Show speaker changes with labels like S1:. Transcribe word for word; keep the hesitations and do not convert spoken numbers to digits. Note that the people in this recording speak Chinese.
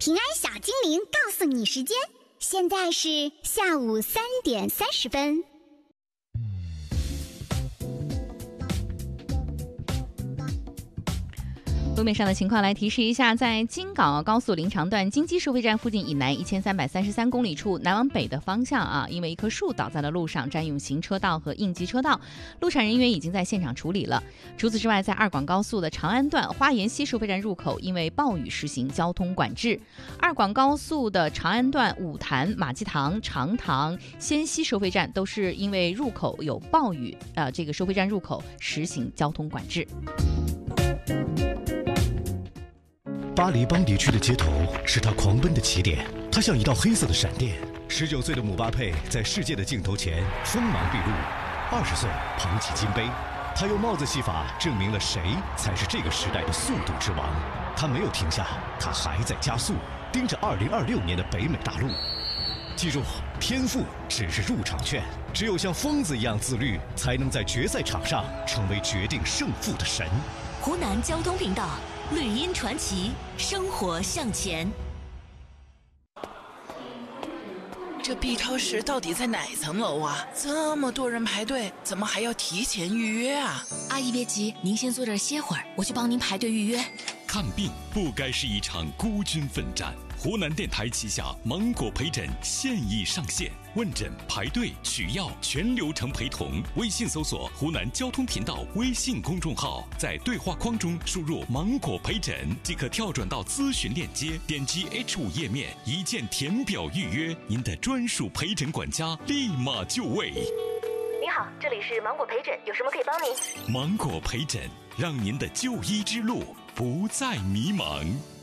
S1: 平安小精灵告诉你时间，现在是下午三点三十分。
S2: 路面上的情况来提示一下，在京港澳高速临长段京基收费站附近以南一千三百三十三公里处，南往北的方向啊，因为一棵树倒在了路上，占用行车道和应急车道，路上人员已经在现场处理了。除此之外，在二广高速的长安段花园溪收费站入口，因为暴雨实行交通管制。二广高速的长安段五潭、马基塘、长塘、仙溪收费站都是因为入口有暴雨，呃，这个收费站入口实行交通管制。
S3: 巴黎邦迪区的街头是他狂奔的起点，他像一道黑色的闪电。十九岁的姆巴佩在世界的镜头前锋芒毕露，二十岁捧起金杯，他用帽子戏法证明了谁才是这个时代的速度之王。他没有停下，他还在加速，盯着二零二六年的北美大陆。记住，天赋只是入场券，只有像疯子一样自律，才能在决赛场上成为决定胜负的神。
S4: 湖南交通频道，绿茵传奇，生活向前。
S5: 这 B 超市到底在哪层楼啊？这么多人排队，怎么还要提前预约啊？
S4: 阿姨别急，您先坐这儿歇会儿，我去帮您排队预约。
S6: 看病不该是一场孤军奋战。湖南电台旗下芒果陪诊现已上线，问诊、排队、取药全流程陪同。微信搜索湖南交通频道微信公众号，在对话框中输入芒果陪诊即可跳转到咨询链接，点击 H 五 页面一键填表预约，您的专属陪诊管家立马就位。
S7: 您好，这里是芒果陪诊，有什么可以帮您？
S6: 芒果陪诊，让您的就医之路不再迷茫。